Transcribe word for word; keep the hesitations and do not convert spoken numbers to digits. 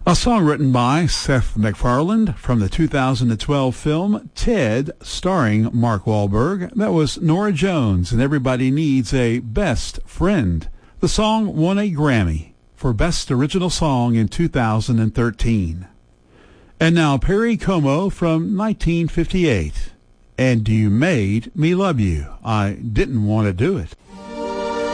A song written by Seth MacFarlane from the two thousand twelve film Ted, starring Mark Wahlberg. That was Norah Jones and Everybody Needs a Best Friend. The song won a Grammy for Best Original Song in two thousand thirteen. And now Perry Como from nineteen fifty-eight. And You Made Me Love You. I Didn't Want to Do It.